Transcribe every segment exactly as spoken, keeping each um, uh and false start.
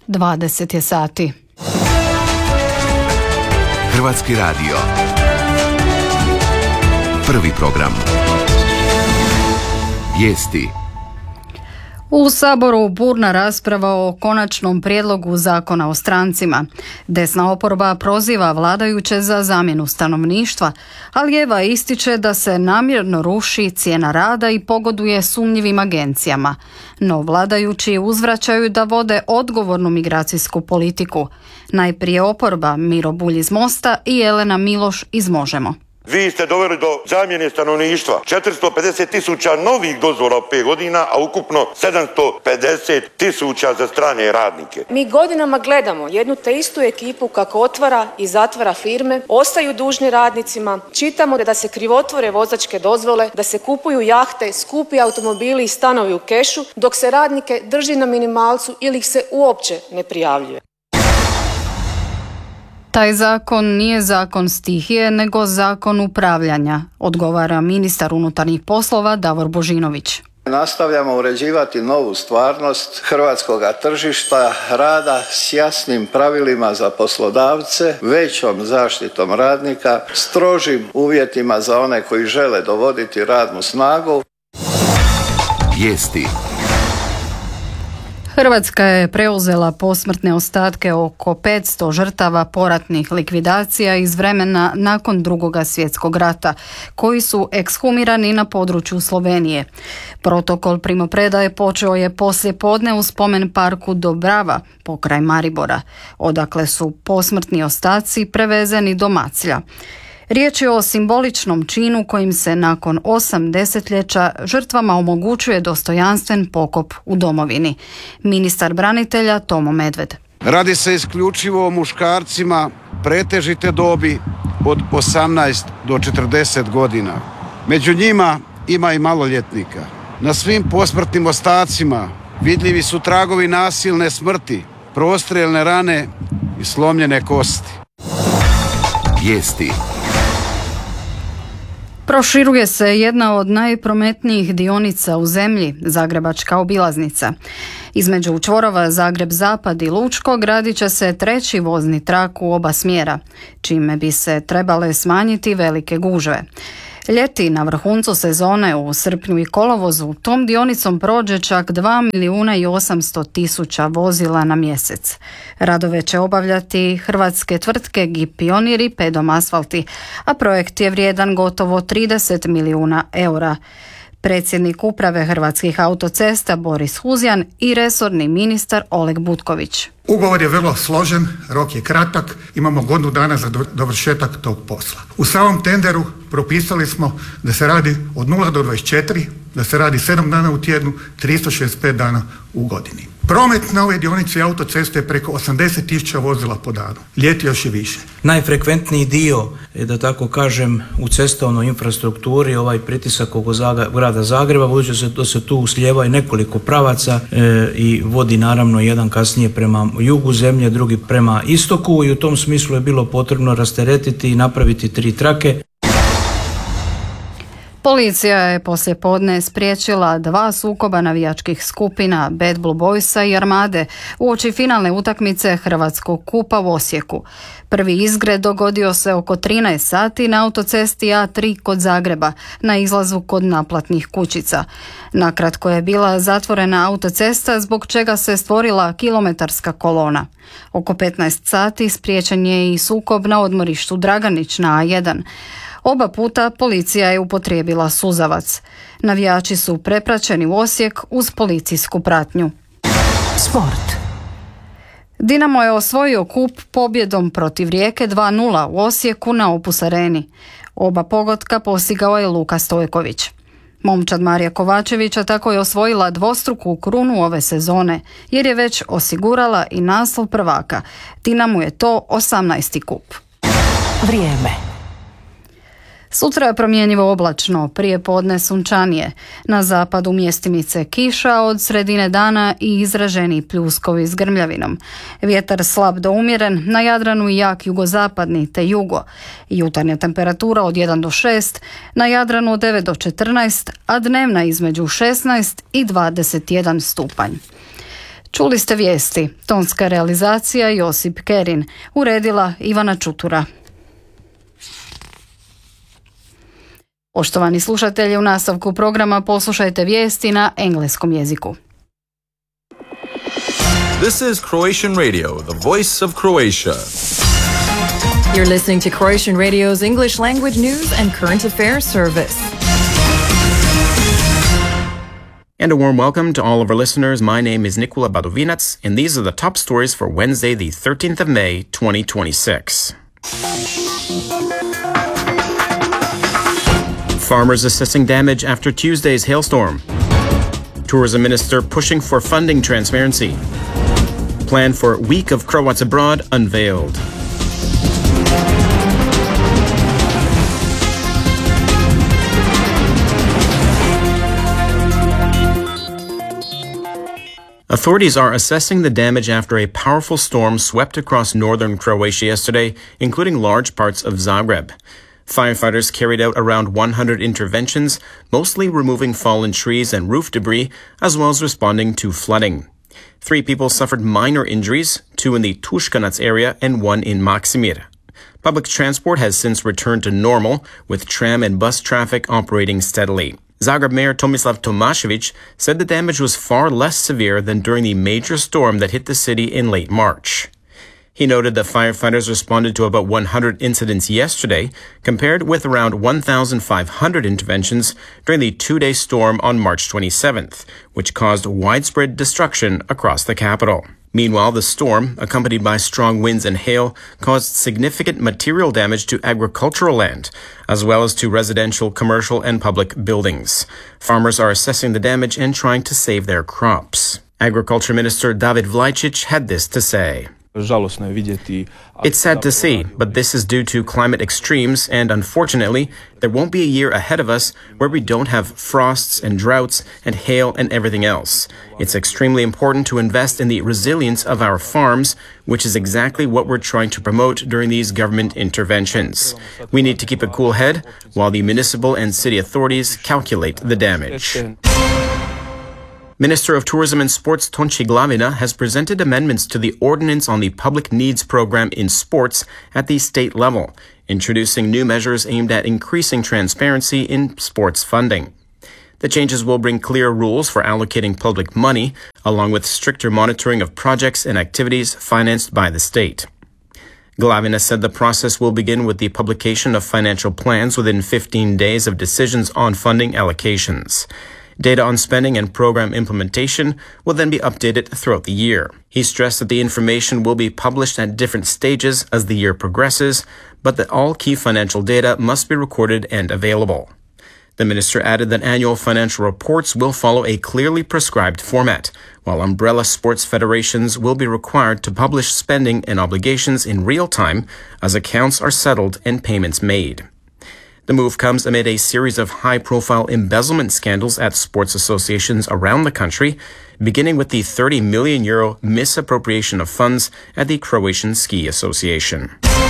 dvadeset je sati. Hrvatski radio. Prvi program. Vijesti. U Saboru burna rasprava o konačnom prijedlogu zakona o strancima. Desna oporba proziva vladajuće za zamjenu stanovništva, a lijeva ističe da se namjerno ruši cijena rada i pogoduje sumnjivim agencijama. No vladajući uzvraćaju da vode odgovornu migracijsku politiku. Najprije oporba, Miro Bulj iz Mosta i Jelena Miloš iz Možemo. Vi ste doveli do zamjene stanovništva četiristo pedeset tisuća novih dozvola u pet godina, a ukupno sedamsto pedeset tisuća za strane radnike. Mi godinama gledamo jednu te istu ekipu kako otvara i zatvara firme, ostaju dužni radnicima, čitamo da se krivotvore vozačke dozvole, da se kupuju jahte, skupi automobili i stanovi u kešu, dok se radnike drži na minimalcu ili ih se uopće ne prijavljuje. Taj zakon nije zakon stihije, nego zakon upravljanja, odgovara ministar unutarnjih poslova Davor Božinović. Nastavljamo uređivati novu stvarnost hrvatskog tržišta rada s jasnim pravilima za poslodavce, većom zaštitom radnika, strožim uvjetima za one koji žele dovoditi radnu snagu. Vijesti. Hrvatska je preuzela posmrtne ostatke oko petsto žrtava poratnih likvidacija iz vremena nakon Drugog svjetskog rata, koji su ekshumirani na području Slovenije. Protokol primopredaje počeo je poslije podne u spomen parku Dobrava, pokraj Maribora, odakle su posmrtni ostaci prevezeni do Maclja. Riječ je o simboličnom činu kojim se nakon osam desetljeća žrtvama omogućuje dostojanstven pokop u domovini. Ministar branitelja Tomo Medved. Radi se isključivo o muškarcima pretežite dobi od osamnaest do četrdeset godina. Među njima ima i maloljetnika. Na svim posmrtnim ostacima vidljivi su tragovi nasilne smrti, prostrijelne rane i slomljene kosti. Vijesti. Proširuje se jedna od najprometnijih dionica u zemlji, Zagrebačka obilaznica. Između čvorova Zagreb-Zapad i Lučko gradit će se treći vozni trak u oba smjera, čime bi se trebale smanjiti velike gužve. Ljeti na vrhuncu sezone u srpnju i kolovozu tom dionicom prođe čak dva milijuna i osamsto tisuća vozila na mjesec. Radove će obavljati hrvatske tvrtke G I P Pionir i Pedom Asfalti, a projekt je vrijedan gotovo trideset milijuna eura. Predsjednik uprave Hrvatskih autocesta Boris Huzjan i resorni ministar Oleg Butković. Ugovor je vrlo složen, rok je kratak, imamo godinu dana za dovršetak tog posla. U samom tenderu propisali smo da se radi od nula do dvadeset četiri, da se radi sedam dana u tjednu, tristo šezdeset pet dana u godini. Promet na ove dionice autoceste je preko osamdeset tisuća vozila po danu. Ljeti još i više. Najfrekventniji dio, da tako kažem, u cestovnoj infrastrukturi, ovaj pritisak oko grada Zagreba, budući da se tu slijeva i nekoliko pravaca e, i vodi naravno jedan kasnije prema jugu zemlje, drugi prema istoku, i u tom smislu je bilo potrebno rasteretiti i napraviti tri trake. Policija je poslijepodne spriječila dva sukoba navijačkih skupina Bad Blue Boysa i Armade uoči finalne utakmice Hrvatskog kupa u Osijeku. Prvi izgred dogodio se oko trinaest sati na autocesti A tri kod Zagreba, na izlazu kod naplatnih kućica. Nakratko je bila zatvorena autocesta, zbog čega se stvorila kilometarska kolona. Oko petnaest sati spriječen je i sukob na odmorištu Draganić na A jedan. Oba puta policija je upotrijebila suzavac. Navijači su prepraćeni u Osijek uz policijsku pratnju. Sport. Dinamo je osvojio kup pobjedom protiv Rijeke dva nula u Osijeku na Opus Areni. Oba pogotka postigao je Luka Stojković. Momčad Marija Kovačevića tako je osvojila dvostruku krunu ove sezone, jer je već osigurala i naslov prvaka. Dinamo je to osamnaesti kup. Vrijeme. Sutra je promjenjivo oblačno, prije podne sunčanije. Na zapadu mjestimice kiša od sredine dana i izraženi pljuskovi s grmljavinom. Vjetar slab do umjeren, na Jadranu i jak jugozapadni te jugo. Jutarnja temperatura od jedan do šest, na Jadranu od devet do četrnaest, a dnevna između šesnaest i dvadeset jedan stupanj. Čuli ste vijesti. Tonska realizacija Josip Kerin. Uredila Ivana Čutura. Poštovani slušatelji, u nastavku programa poslušajte vijesti na engleskom jeziku. This is Croatian Radio, the voice of Croatia. You're listening to Croatian Radio's English language news and current affairs service. And a warm welcome to all of our listeners. My name is Nikola Badovinac, and these are the top stories for Wednesday, the thirteenth of May, twenty twenty-six. Farmers assessing damage after Tuesday's hailstorm. Tourism Minister pushing for funding transparency. Plan for Week of Croats Abroad unveiled. Authorities are assessing the damage after a powerful storm swept across northern Croatia yesterday, including large parts of Zagreb. Firefighters carried out around one hundred interventions, mostly removing fallen trees and roof debris, as well as responding to flooding. Three people suffered minor injuries, two in the Tuškanac area and one in Maksimir. Public transport has since returned to normal, with tram and bus traffic operating steadily. Zagreb Mayor Tomislav Tomašević said the damage was far less severe than during the major storm that hit the city in late March. He noted that firefighters responded to about one hundred incidents yesterday, compared with around one thousand five hundred interventions during the two-day storm on March twenty-seventh, which caused widespread destruction across the capital. Meanwhile, the storm, accompanied by strong winds and hail, caused significant material damage to agricultural land, as well as to residential, commercial, and public buildings. Farmers are assessing the damage and trying to save their crops. Agriculture Minister David Vlajcic had this to say. It's sad to see, but this is due to climate extremes, and unfortunately, there won't be a year ahead of us where we don't have frosts and droughts and hail and everything else. It's extremely important to invest in the resilience of our farms, which is exactly what we're trying to promote during these government interventions. We need to keep a cool head while the municipal and city authorities calculate the damage. Minister of Tourism and Sports Tonči Glavina has presented amendments to the Ordinance on the Public Needs Program in Sports at the state level, introducing new measures aimed at increasing transparency in sports funding. The changes will bring clear rules for allocating public money, along with stricter monitoring of projects and activities financed by the state. Glavina said the process will begin with the publication of financial plans within fifteen days of decisions on funding allocations. Data on spending and program implementation will then be updated throughout the year. He stressed that the information will be published at different stages as the year progresses, but that all key financial data must be recorded and available. The minister added that annual financial reports will follow a clearly prescribed format, while umbrella sports federations will be required to publish spending and obligations in real time as accounts are settled and payments made. The move comes amid a series of high-profile embezzlement scandals at sports associations around the country, beginning with the thirty million euro misappropriation of funds at the Croatian Ski Association.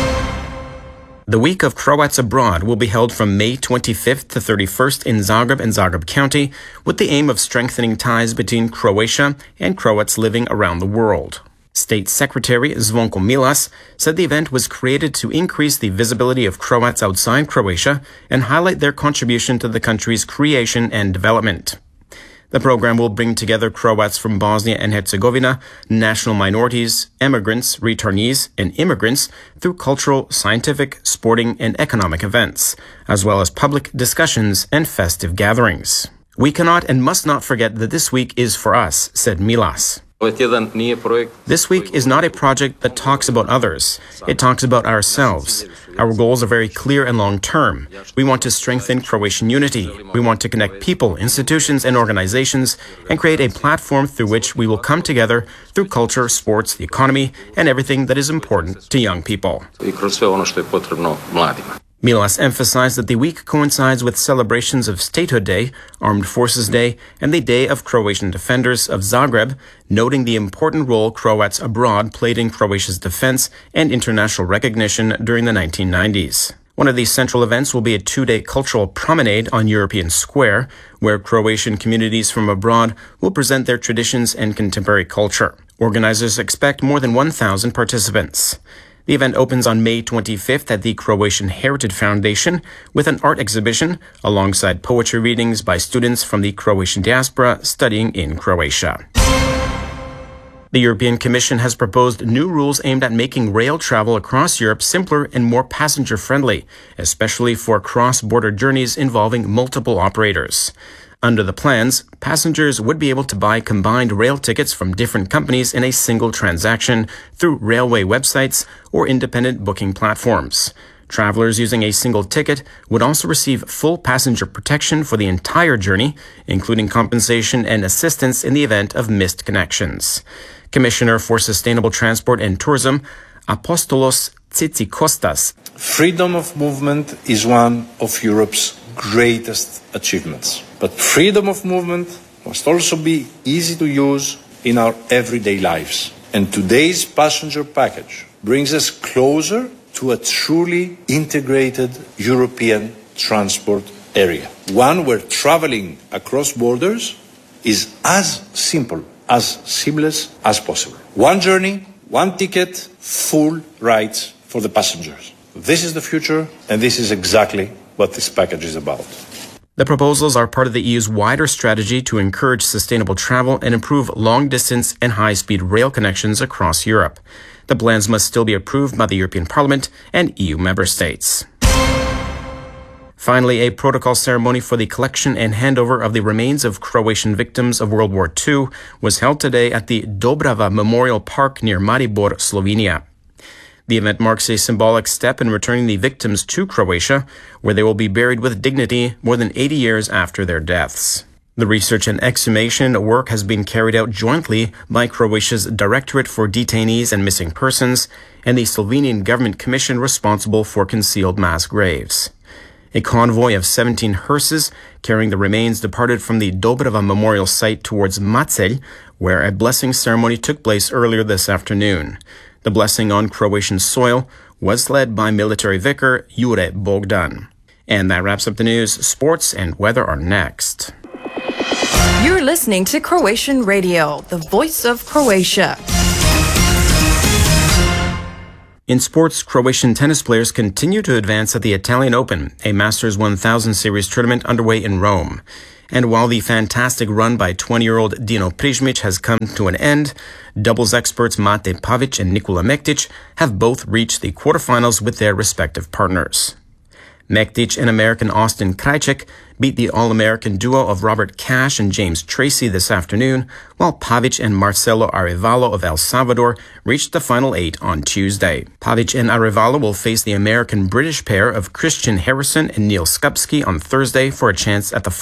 The Week of Croats Abroad will be held from May twenty-fifth to thirty-first in Zagreb and Zagreb County, with the aim of strengthening ties between Croatia and Croats living around the world. State Secretary Zvonko Milas said the event was created to increase the visibility of Croats outside Croatia and highlight their contribution to the country's creation and development. The program will bring together Croats from Bosnia and Herzegovina, national minorities, immigrants, returnees, and immigrants through cultural, scientific, sporting, and economic events, as well as public discussions and festive gatherings. We cannot and must not forget that this week is for us, said Milas. This week is not a project that talks about others. It talks about ourselves. Our goals are very clear and long-term. We want to strengthen Croatian unity. We want to connect people, institutions, and organizations and create a platform through which we will come together through culture, sports, the economy, and everything that is important to young people. Milas emphasized that the week coincides with celebrations of Statehood Day, Armed Forces Day, and the Day of Croatian Defenders of Zagreb, noting the important role Croats abroad played in Croatia's defense and international recognition during the nineteen nineties. One of these central events will be a two-day cultural promenade on European Square, where Croatian communities from abroad will present their traditions and contemporary culture. Organizers expect more than one thousand participants. The event opens on May twenty-fifth at the Croatian Heritage Foundation with an art exhibition alongside poetry readings by students from the Croatian diaspora studying in Croatia. The European Commission has proposed new rules aimed at making rail travel across Europe simpler and more passenger-friendly, especially for cross-border journeys involving multiple operators. Under the plans, passengers would be able to buy combined rail tickets from different companies in a single transaction through railway websites or independent booking platforms. Travelers using a single ticket would also receive full passenger protection for the entire journey, including compensation and assistance in the event of missed connections. Commissioner for Sustainable Transport and Tourism, Apostolos Tzitzikostas. Freedom of movement is one of Europe's greatest achievements. But freedom of movement must also be easy to use in our everyday lives. And today's passenger package brings us closer to a truly integrated European transport area. One where traveling across borders is as simple, as seamless as possible. One journey, one ticket, full rights for the passengers. This is the future, and this is exactly what this package is about. The proposals are part of the E U's wider strategy to encourage sustainable travel and improve long-distance and high-speed rail connections across Europe. The plans must still be approved by the European Parliament and E U member states. Finally, a protocol ceremony for the collection and handover of the remains of Croatian victims of World War Two was held today at the Dobrava Memorial Park near Maribor, Slovenia. The event marks a symbolic step in returning the victims to Croatia, where they will be buried with dignity more than eighty years after their deaths. The research and exhumation work has been carried out jointly by Croatia's Directorate for Detainees and Missing Persons and the Slovenian government commission responsible for concealed mass graves. A convoy of seventeen hearses carrying the remains departed from the Dobrava Memorial Site towards Macelj, where a blessing ceremony took place earlier this afternoon. The blessing on Croatian soil was led by military vicar Jure Bogdan. And that wraps up the news. Sports and weather are next. You're listening to Croatian Radio, the voice of Croatia. In sports, Croatian tennis players continue to advance at the Italian Open, a Masters one thousand series tournament underway in Rome. And while the fantastic run by twenty-year-old Dino Prizmic has come to an end, doubles experts Mate Pavic and Nikola Mektic have both reached the quarterfinals with their respective partners. Mektic and American Austin Krajicek beat the All-American duo of Robert Cash and James Tracy this afternoon, while Pavic and Marcelo Arevalo of El Salvador reached the final eight on Tuesday. Pavic and Arevalo will face the American-British pair of Christian Harrison and Neil Skupski on Thursday for a chance at the